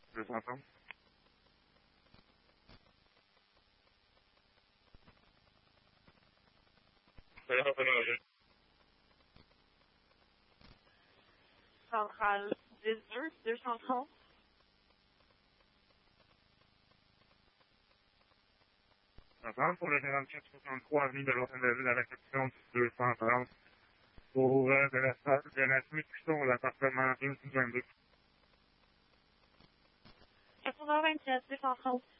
230. Centrale 10-2, 230. Pour le 44-63 avenue de l'Hôtel-de-Ville à la réception du 230 pour de la suite Cuisson, l'appartement 222. 427, 230.